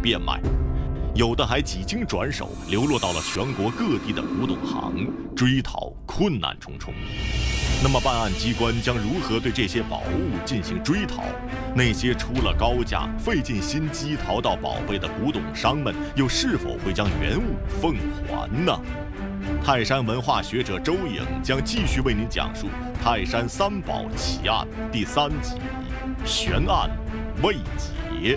变卖，有的还几经转手，流落到了全国各地的古董行，追讨困难重重。那么，办案机关将如何对这些宝物进行追讨？那些出了高价、费尽心机淘到宝贝的古董商们，又是否会将原物奉还呢？泰山文化学者周颖将继续为您讲述《泰山三宝奇案》第3集，悬案未解。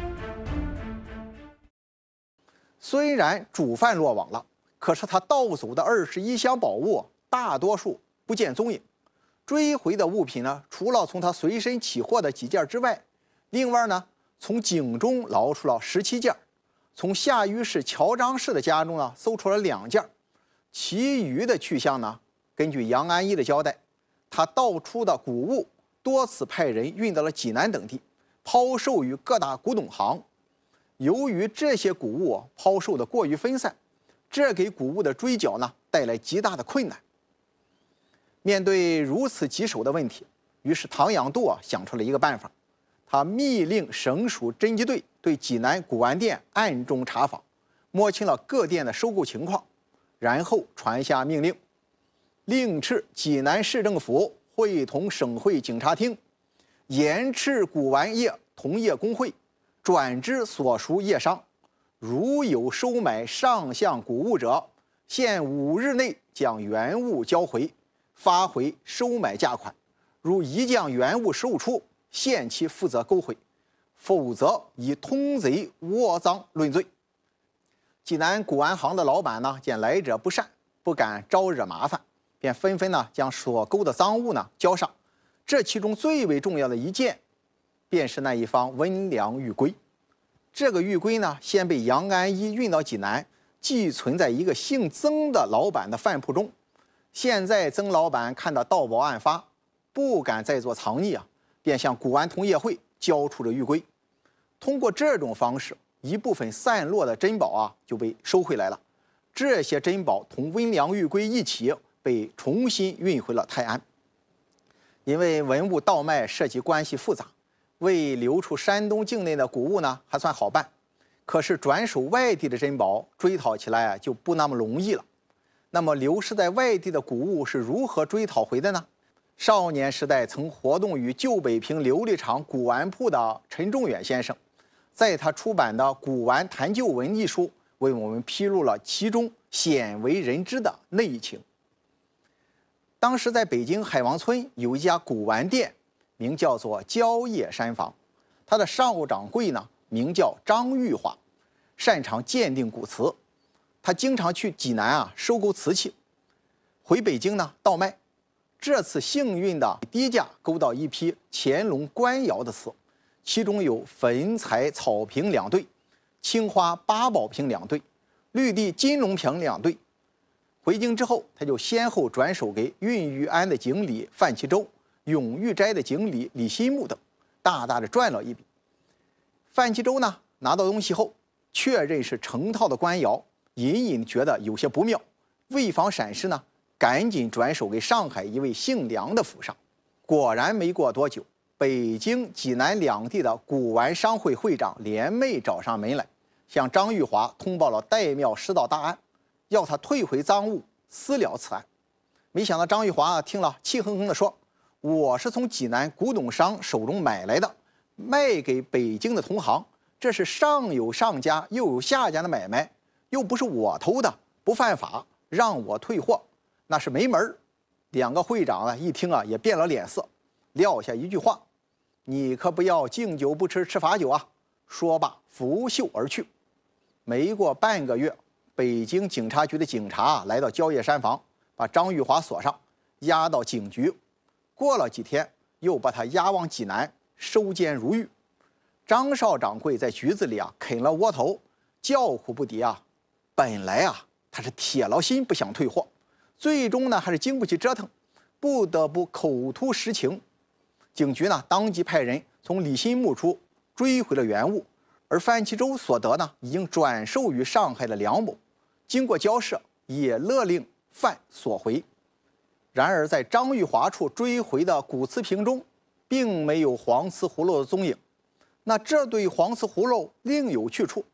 虽然主犯落网了，可是他盗走的21箱宝物大多数不见踪影。追回的物品呢，除了从他随身起获的几件之外，另外呢，从井中捞出了17件，从夏邑市乔张氏的家中呢搜出了2件，其余的去向呢，根据杨安一的交代，他盗出的古物多次派人运到了济南等地，抛售于各大古董行。由于这些古物抛售的过于分散，这给古物的追缴呢带来极大的困难。面对如此棘手的问题，于是唐养度想出了一个办法，他密令省属侦缉队对济南古玩店暗中查访，摸清了各店的收购情况，然后传下命令，令敕济南市政府会同省会警察厅，严斥古玩业同业工会，转之所属业商，如有收买上项古物者，限5日内将原物交回，发回收买价款，如一将原物售出，限期负责购回，否则以通贼窝赃论罪。济南古玩行的老板呢，见来者不善，不敢招惹麻烦，便纷纷呢将所购的赃物呢交上。这其中最为重要的一件，便是那一方温良玉圭。这个玉圭呢，先被杨安一运到济南，寄存在一个姓曾的老板的饭铺中。现在曾老板看到盗宝案发，不敢再做藏匿便向古玩同业会交出了玉圭。通过这种方式，一部分散落的珍宝就被收回来了。这些珍宝同温良玉圭一起被重新运回了泰安。因为文物盗卖涉及关系复杂，为流出山东境内的古物呢还算好办，可是转手外地的珍宝追讨起来就不那么容易了。那么流失在外地的古物是如何追讨回的呢？少年时代曾活动于旧北平琉璃厂古玩铺的陈仲远先生，在他出版的《古玩谈旧闻》一书，为我们披露了其中鲜为人知的内情。当时在北京海王村有一家古玩店，名叫做蕉叶山房，他的少掌柜呢名叫张玉华，擅长鉴定古瓷。他经常去济南收购瓷器，回北京呢倒卖。这次幸运的低价购到一批乾隆官窑的瓷，其中有粉彩草瓶2对，青花八宝瓶2对，绿地金龙瓶2对。回京之后，他就先后转手给运玉庵的经理范其洲、永玉斋的经理李新木等，大大的赚了一笔。范其洲呢拿到东西后，确认是成套的官窑，隐隐觉得有些不妙，为防闪失呢，赶紧转手给上海一位姓梁的府上。果然没过多久，北京、济南2地的古玩商会会长联袂找上门来，向张玉华通报了岱庙失盗大案，要他退回赃物，私了此案。没想到张玉华听了，气哼哼地说：“我是从济南古董商手中买来的，卖给北京的同行，这是上有上家又有下家的买卖，又不是我偷的，不犯法，让我退货，那是没门儿。”2个会长一听也变了脸色，撂下一句话：“你可不要敬酒不吃吃罚酒啊！”说罢拂袖而去。没过半个月，北京警察局的警察来到蕉叶山房，把张玉华锁上，押到警局。过了几天，又把他押往济南收监如狱。张少掌柜在局子里啃了窝头，叫苦不迭本来他是铁了心不想退货，最终呢还是经不起折腾，不得不口吐实情。警局呢当即派人从李新木处追回了原物，而范其洲所得呢已经转售于上海的梁某，经过交涉也勒令范索回。然而在张玉华处追回的古瓷瓶中，并没有黄瓷葫芦的踪影。那这对黄瓷葫芦另有去处，